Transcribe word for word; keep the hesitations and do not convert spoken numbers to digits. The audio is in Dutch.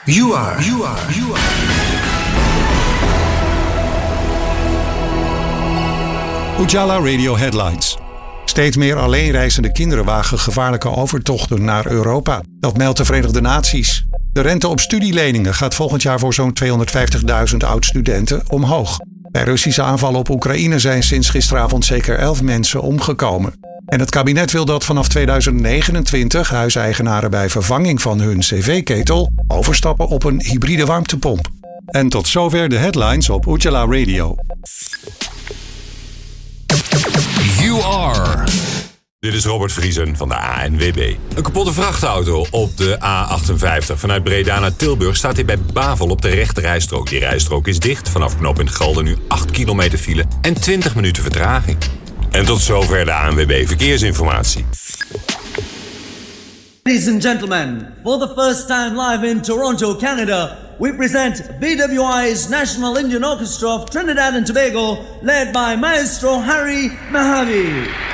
You are, you are, you are. Ujala Radio Headlines. Steeds meer alleenreizende kinderen wagen gevaarlijke overtochten naar Europa. Dat meldt de Verenigde Naties. De rente op studieleningen gaat volgend jaar voor zo'n tweehonderdvijftigduizend oud-studenten omhoog. Bij Russische aanvallen op Oekraïne zijn sinds gisteravond zeker elf mensen omgekomen. En het kabinet wil dat vanaf tweeduizend negenentwintig huiseigenaren bij vervanging van hun cv-ketel overstappen op een hybride warmtepomp. En tot zover de headlines op Ujala Radio. You are. Dit is Robert Vriesen van de A N W B. Een kapotte vrachtauto op de A achtenvijftig. Vanuit Breda naar Tilburg staat hij bij Bavel op de rechterrijstrook. Die rijstrook is dicht. Vanaf knooppunt Galden nu acht kilometer file en twintig minuten vertraging. En tot zover de A N W B Verkeersinformatie. Ladies and gentlemen, for the first time live in Toronto, Canada, we present B W I's National Indian Orchestra of Trinidad and Tobago, led by Maestro Harry Mahavi.